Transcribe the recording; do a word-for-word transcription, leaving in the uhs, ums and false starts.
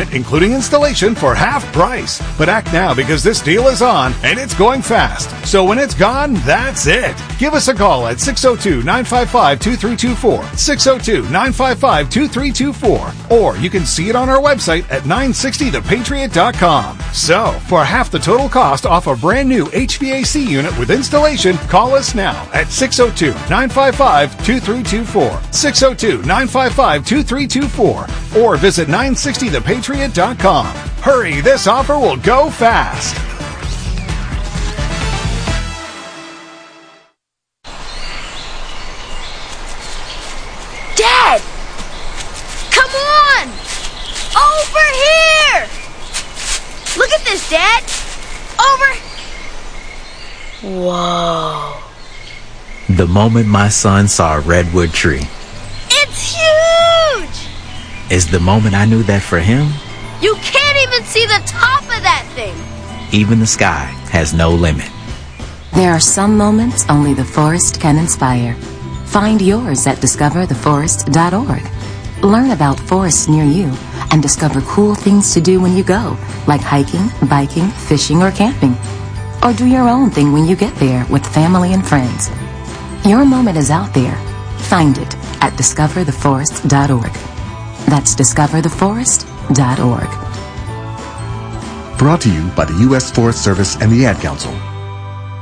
unit, including installation, for half price. But act now because this deal is on and it's going fast. So when it's gone, that's it. Give us a call at six oh two, nine five five, two three two four, six oh two, nine five five, two three two four, or you can see it on our website at nine sixty the patriot dot com. So, for half the total cost off a brand new H V A C unit with installation, call us now at six oh two, nine five five, two three two four, six oh two, nine five five, two three two four, or visit nine sixty the patriot dot com. Hurry, this offer will go fast. Dad! Come on! Over here! Look at this, Dad! Over... Whoa. The moment my son saw a redwood tree. It's huge! Is the moment I knew that for him, you can't even see the top of that thing! even the sky has no limit. There are some moments only the forest can inspire. Find yours at discover the forest dot org. Learn about forests near you and discover cool things to do when you go, like hiking, biking, fishing, or camping. Or do your own thing when you get there with family and friends. Your moment is out there. Find it at discover the forest dot org. That's discover the forest dot org. Brought to you by the U S Forest Service and the Ad Council.